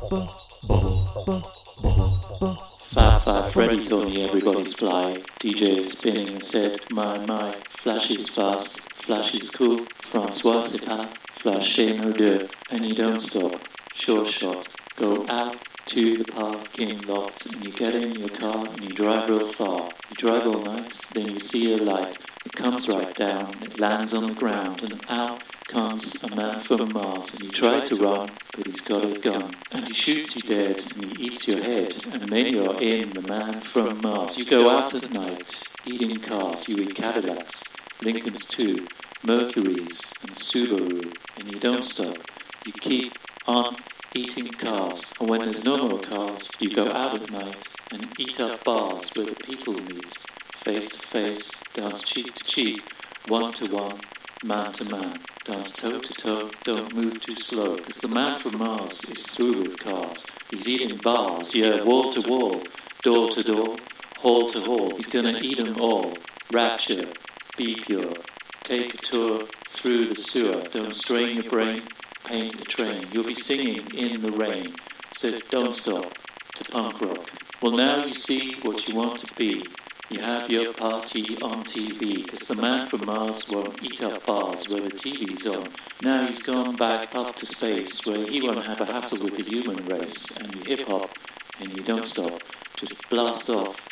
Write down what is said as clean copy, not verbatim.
Fab Five Freddy told me everybody's fly. DJ spinning and said, my, Flash is fast, Flash is cool. Francois c'est pas, Flash no deux. And you don't stop, sure shot. Go out to the parking lot and you get in your car and you drive real far. You drive all night, then you see a light. It comes right down, it lands on the ground, and out comes a man from Mars. And you try to run, but he's got a gun. And he shoots you dead, and he eats your head. And then you're in the man from Mars. You go out at night, eating cars. You eat Cadillacs, Lincolns too, Mercuries, and Subaru. And you don't stop. You keep on eating cars. And when there's no more cars, you go out at night and eat up bars where the people meet. Face to face, dance cheek to cheek, one to one, man to man. Dance toe to toe, don't move too slow, 'cause the man from Mars is through with cars. He's eating bars, yeah, wall to wall, door to door, hall to hall. He's gonna eat 'em all. Rapture, be pure, take a tour through the sewer. Don't strain your brain, paint a train. You'll be singing in the rain. Said don't stop to punk rock. Well, now you see what you want to be. You have your party on TV, 'cause the man from Mars won't eat up bars where the TV's on. Now he's gone back up to space, where he won't have a hassle with the human race. And you hip-hop, and you don't stop, just blast off